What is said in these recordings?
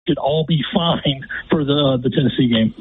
should all be fine for the Tennessee game.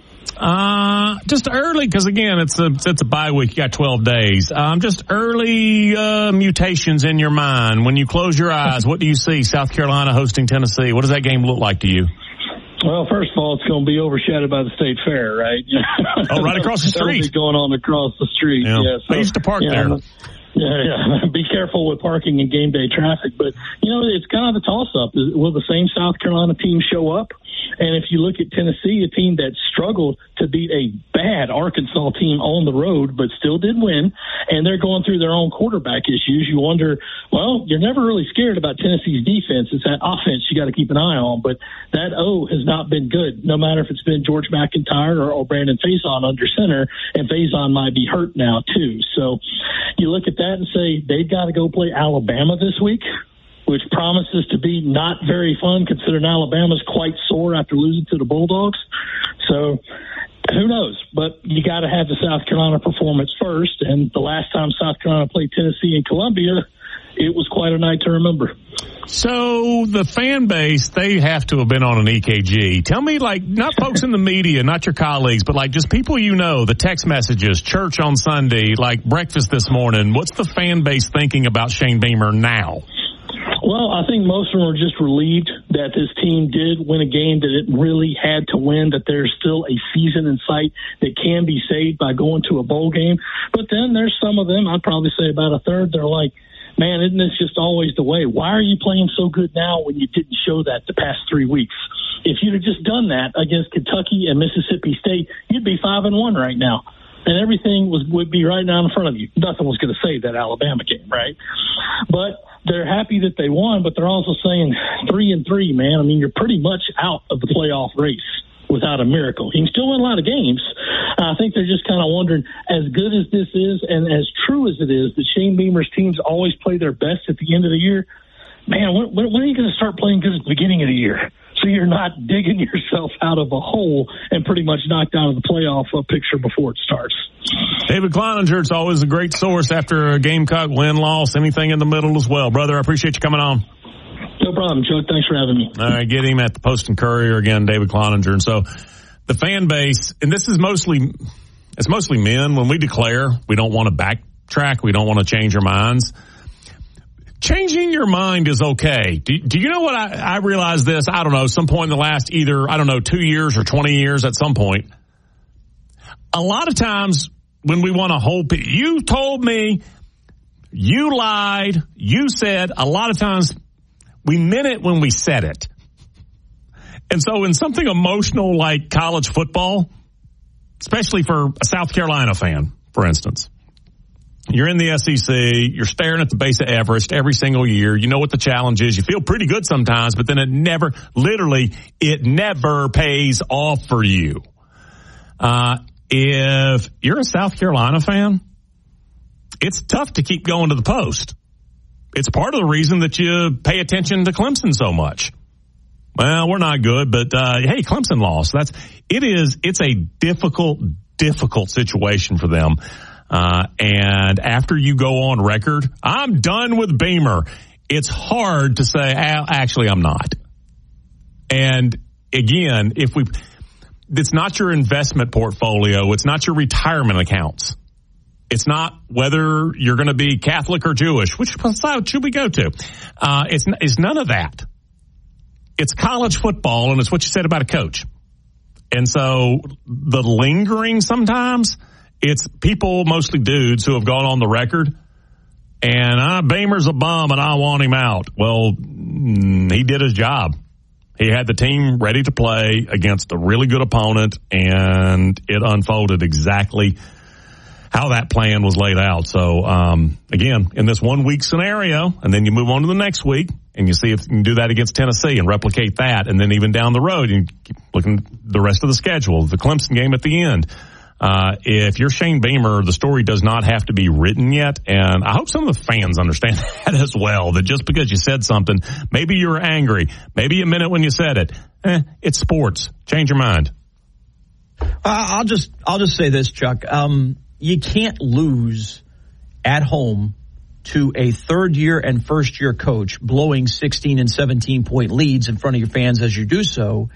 Just early, because again, it's a bye week. You got 12 days. Just early mutations in your mind. When you close your eyes, what do you see? South Carolina hosting Tennessee. What does that game look like to you? Well, first of all, it's going to be overshadowed by the State Fair, right? Oh, right across the street. That'll be going on across the street. Yeah. So, I used to park there. Yeah. Be careful with parking and game day traffic. But, it's kind of a toss-up. Will the same South Carolina team show up? And if you look at Tennessee, a team that struggled to beat a bad Arkansas team on the road, but still did win, and they're going through their own quarterback issues, you wonder, well, you're never really scared about Tennessee's defense. It's that offense you got to keep an eye on. But that O has not been good, no matter if it's been George McIntyre or Brandon Faison under center, and Faison might be hurt now, too. So you look at that and say they've got to go play Alabama this week, which promises to be not very fun considering Alabama's quite sore after losing to the Bulldogs. So who knows? But you got to have the South Carolina performance first. And the last time South Carolina played Tennessee in Columbia, it was quite a night to remember. So the fan base, they have to have been on an EKG. Tell me, not folks in the media, not your colleagues, but just people the text messages, church on Sunday, breakfast this morning. What's the fan base thinking about Shane Beamer now? Well, I think most of them are just relieved that this team did win a game that it really had to win, that there's still a season in sight that can be saved by going to a bowl game. But then there's some of them, I'd probably say about a third, they're like, man, isn't this just always the way? Why are you playing so good now when you didn't show that the past 3 weeks? If you'd have just done that against Kentucky and Mississippi State, you'd be 5-1 right now. And everything would be right now in front of you. Nothing was going to save that Alabama game, right? But they're happy that they won, but they're also saying 3-3, man. I mean, you're pretty much out of the playoff race without a miracle. You can still win a lot of games. I think they're just kind of wondering, as good as this is and as true as it is that Shane Beamer's teams always play their best at the end of the year, man, when are you going to start playing good at the beginning of the year? So you're not digging yourself out of a hole and pretty much knocked out of the playoff picture before it starts. David Cloninger, it's always a great source after a Gamecock win-loss, anything in the middle as well. Brother, I appreciate you coming on. No problem, Chuck. Thanks for having me. All right, get him at the Post and Courier again, David Cloninger. And so the fan base, and this is mostly men. When we declare we don't want to backtrack, we don't want to change our minds. Changing your mind is okay. Do you know what I realized this? I don't know, some point in the last 2 years or 20 years at some point. A lot of times when we want to hold, you told me, you lied, you said, a lot of times we meant it when we said it. And so in something emotional like college football, especially for a South Carolina fan, for instance, you're in the SEC, you're staring at the base of Everest every single year. You know what the challenge is. You feel pretty good sometimes, but then it never pays off for you. If you're a South Carolina fan, it's tough to keep going to the Post. It's part of the reason that you pay attention to Clemson so much. Well, we're not good, but hey, Clemson lost. It's a difficult situation for them. And after you go on record, I'm done with Beamer, it's hard to say, actually, I'm not. And again, it's not your investment portfolio. It's not your retirement accounts. It's not whether you're going to be Catholic or Jewish. Which side should we go to? It's none of that. It's college football, and it's what you said about a coach. And so the lingering sometimes, it's people, mostly dudes, who have gone on the record, and Beamer's a bum and I want him out. Well, he did his job. He had the team ready to play against a really good opponent, and it unfolded exactly how that plan was laid out. So, again, in this 1 week scenario, and then you move on to the next week, and you see if you can do that against Tennessee and replicate that, and then even down the road, you keep looking at the rest of the schedule, the Clemson game at the end. If you're Shane Beamer, the story does not have to be written yet, and I hope some of the fans understand that as well, that just because you said something, maybe you were angry, maybe you meant it when you said it, it's sports. Change your mind. I'll just say this, Chuck. You can't lose at home to a third-year and first-year coach blowing 16 and 17-point leads in front of your fans as you do so,